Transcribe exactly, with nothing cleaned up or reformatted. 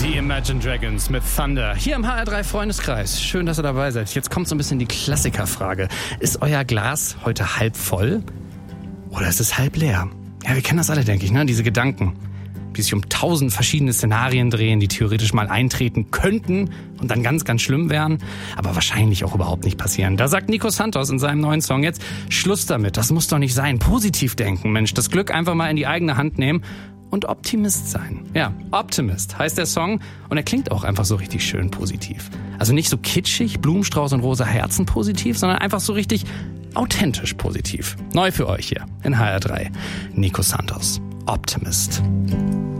Die Imagine Dragons mit Thunder. Hier im H R drei Freundeskreis. Schön, dass ihr dabei seid. Jetzt kommt so ein bisschen die Klassikerfrage. Ist euer Glas heute halb voll oder ist es halb leer? Ja, wir kennen das alle, denke ich, ne? Diese Gedanken, die sich um tausend verschiedene Szenarien drehen, die theoretisch mal eintreten könnten und dann ganz, ganz schlimm wären, aber wahrscheinlich auch überhaupt nicht passieren. Da sagt Nico Santos in seinem neuen Song jetzt, Schluss damit, das muss doch nicht sein. Positiv denken, Mensch, das Glück einfach mal in die eigene Hand nehmen und Optimist sein. Ja, Optimist heißt der Song und er klingt auch einfach so richtig schön positiv. Also nicht so kitschig, Blumenstrauß und rosa Herzen positiv, sondern einfach so richtig authentisch positiv. Neu für euch hier in H R drei. Nico Santos, Optimist.